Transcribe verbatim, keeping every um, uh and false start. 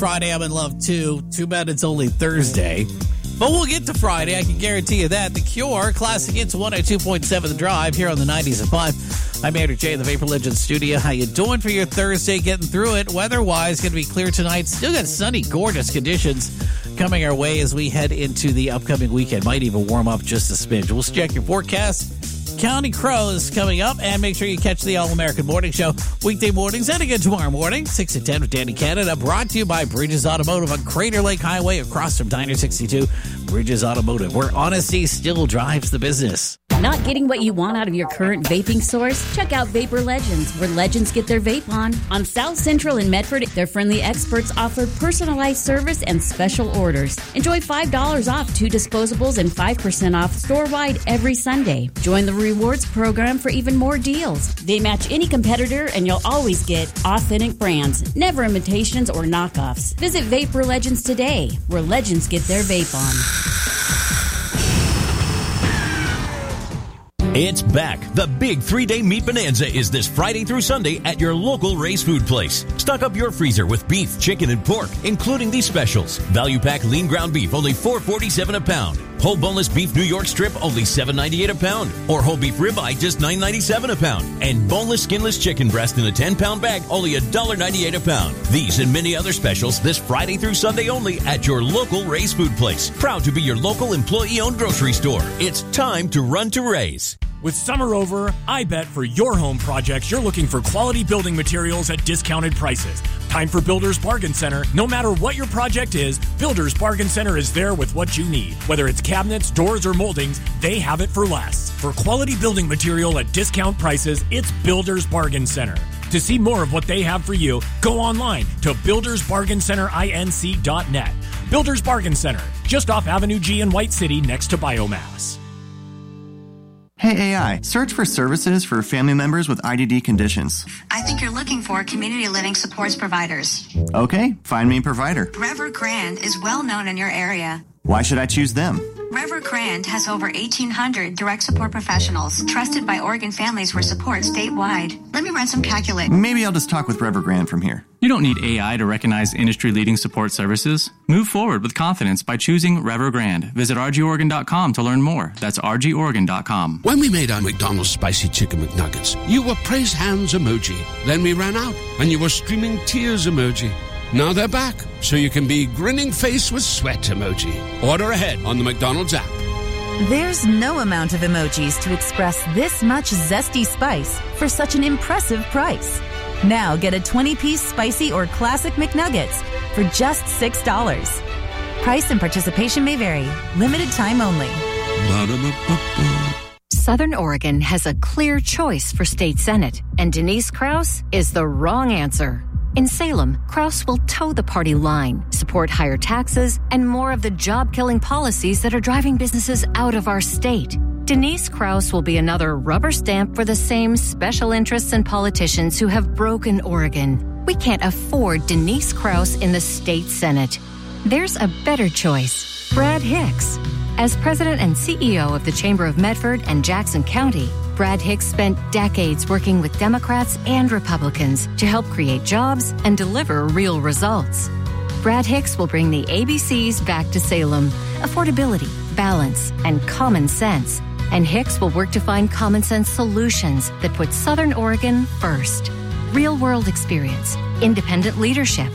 Friday, I'm in love too. Too bad it's only Thursday. But we'll get to Friday, I can guarantee you that. The Cure, classic hits one oh two point seven The Drive here on the nineties at five. I'm Andrew J in the Vapor Legends studio. How you doing for your Thursday? Getting through it. Weather-wise, going to be clear tonight. Still got sunny, gorgeous conditions coming our way as we head into the upcoming weekend. Might even warm up just a smidge. We'll check your forecast. Counting Crows coming up, and make sure you catch the All-American Morning Show weekday mornings and again tomorrow morning, six to ten with Danny Canada, brought to you by Bridges Automotive on Crater Lake Highway across from Diner sixty-two. Bridges Automotive, where honesty still drives the business. Not getting what you want out of your current vaping source? Check out Vapor Legends, where legends get their vape on. On South Central in Medford, their friendly experts offer personalized service and special orders. Enjoy five dollars off two disposables and five percent off store-wide every Sunday. Join the rewards program for even more deals. They match any competitor, and you'll always get authentic brands, never imitations or knockoffs. Visit Vapor Legends today, where legends get their vape on. It's back. The big three-day meat bonanza is this Friday through Sunday at your local Ray's Food Place. Stock up your freezer with beef, chicken, and pork, including these specials. Value pack lean ground beef, only four dollars and forty-seven cents a pound. Whole boneless beef New York strip, only seven dollars and ninety-eight cents a pound. Or whole beef ribeye, just nine dollars and ninety-seven cents a pound. And boneless, skinless chicken breast in a ten-pound bag, only one dollar and ninety-eight cents a pound. These and many other specials this Friday through Sunday only at your local Ray's Food Place. Proud to be your local employee-owned grocery store. It's time to run to Ray's. With summer over, I bet for your home projects, you're looking for quality building materials at discounted prices. Time for Builders Bargain Center. No matter what your project is, Builders Bargain Center is there with what you need. Whether it's cabinets, doors, or moldings, they have it for less. For quality building material at discount prices, it's Builders Bargain Center. To see more of what they have for you, go online to builders bargain center inc dot net. Builders Bargain Center, just off Avenue G in White City next to Biomass. Hey A I, search for services for family members with I D D conditions. I think you're looking for community living supports providers. Okay, find me a provider. Evergrande is well known in your area. Why should I choose them? Evergrande has over eighteen hundred direct support professionals trusted by Oregon families for support statewide. Let me run some calculations. Maybe I'll just talk with Evergrande from here. You don't need A I to recognize industry-leading support services. Move forward with confidence by choosing Evergrande. Visit r g oregon dot com to learn more. That's r g oregon dot com. When we made our McDonald's Spicy Chicken McNuggets, you were praise hands emoji. Then we ran out, and you were streaming tears emoji. Now they're back, so you can be grinning face with sweat emoji. Order ahead on the McDonald's app. There's no amount of emojis to express this much zesty spice for such an impressive price. Now get a twenty-piece spicy or classic McNuggets for just six dollars. Price and participation may vary. Limited time only. Southern Oregon has a clear choice for state senate, and Denise Krause is the wrong answer. In Salem, Krause will toe the party line, support higher taxes, and more of the job-killing policies that are driving businesses out of our state. Denise Krause will be another rubber stamp for the same special interests and politicians who have broken Oregon. We can't afford Denise Krause in the state senate. There's a better choice, Brad Hicks. As president and C E O of the Chamber of Medford and Jackson County, Brad Hicks spent decades working with Democrats and Republicans to help create jobs and deliver real results. Brad Hicks will bring the A B Cs back to Salem: affordability, balance, and common sense. And Hicks will work to find common sense solutions that put Southern Oregon first. Real-world experience, independent leadership,